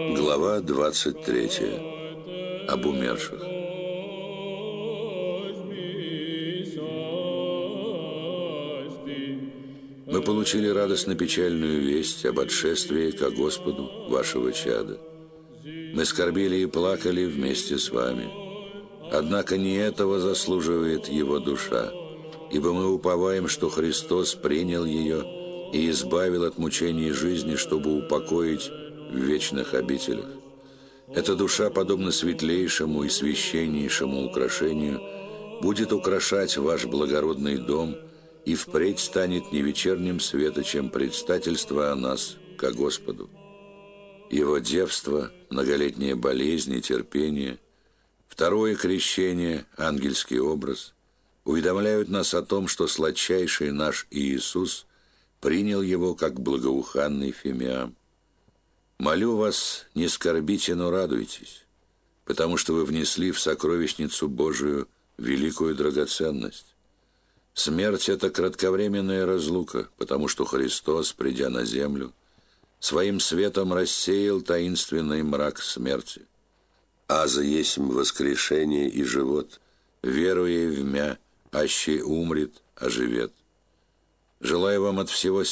Глава 23. Об умерших. Мы получили радостно-печальную весть об отшествии ко Господу вашего чада. Мы скорбели и плакали вместе с вами. Однако не этого заслуживает его душа, ибо мы уповаем, что Христос принял ее и избавил от мучений жизни, чтобы упокоить в вечных обителях. Эта душа, подобно светлейшему и священнейшему украшению, будет украшать ваш благородный дом и впредь станет не вечерним светочем предстательства о нас ко Господу. Его девство, многолетняя болезнь и терпение, второе крещение, ангельский образ, уведомляют нас о том, что сладчайший наш Иисус принял его как благоуханный фимиам. Молю вас, не скорбите, но радуйтесь, потому что вы внесли в сокровищницу Божию великую драгоценность. Смерть – это кратковременная разлука, потому что Христос, придя на землю, своим светом рассеял таинственный мрак смерти. Аза есмь воскрешение и живот, веруя в мя, аще умрет, оживет. Желаю вам от всего